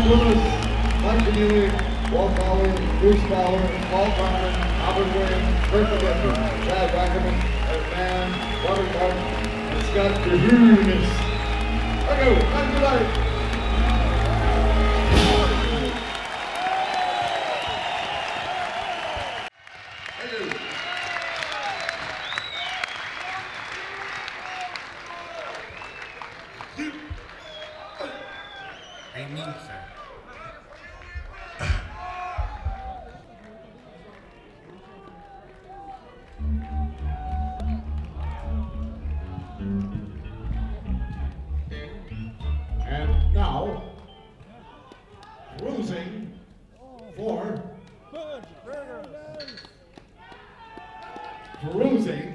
Matt Lewis, Mike Keneally, Walt Bauer, Bruce Bauer, Paul Carmen, Albert Williams, Kurt McGuffey, Chad Wackerman, Eric Mann, Robert Martin, and Scott DeHunis. Okay, thank you, life. Amen, sir. And now, cruising for cruising